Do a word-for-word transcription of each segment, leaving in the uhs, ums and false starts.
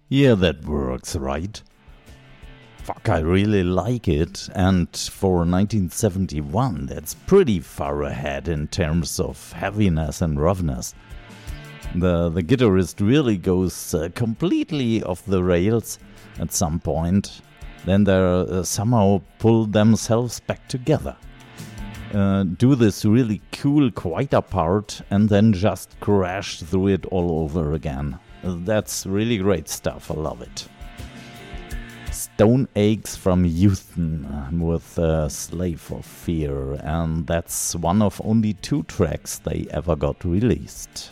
Yeah, that works, right? Fuck, I really like it, and for nineteen seventy-one, that's pretty far ahead in terms of heaviness and roughness. The, the guitarist really goes uh, completely off the rails at some point, then they uh, somehow pull themselves back together. Uh, do this really cool quieter part and then just crash through it all over again. That's really great stuff, I love it. Stone Aches from Houston with uh, Slave of Fear, and that's one of only two tracks they ever got released.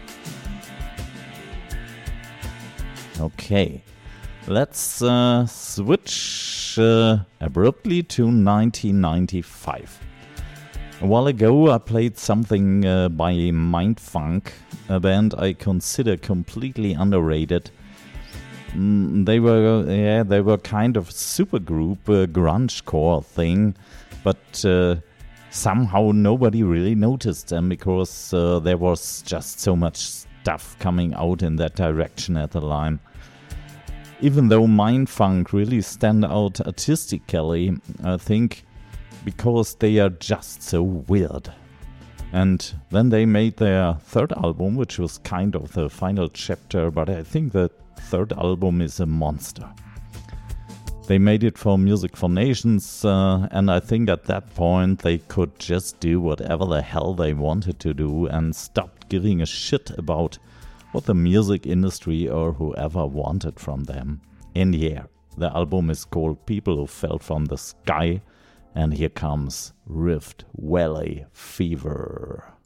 Okay, let's uh, switch uh, abruptly to nineteen ninety-five. A while ago I played something uh, by Mindfunk, a band I consider completely underrated. Mm, they were yeah, they were kind of supergroup, uh, grungecore thing, but uh, somehow nobody really noticed them because uh, there was just so much stuff coming out in that direction at the time. Even though Mindfunk really stand out artistically, I think because they are just so weird. And then they made their third album, which was kind of the final chapter, but I think the third album is a monster. They made it for Music for Nations, uh, and I think at that point they could just do whatever the hell they wanted to do and stopped giving a shit about what the music industry or whoever wanted from them. And yeah, the album is called People Who Fell From the Sky, and here comes Rift Valley Fever.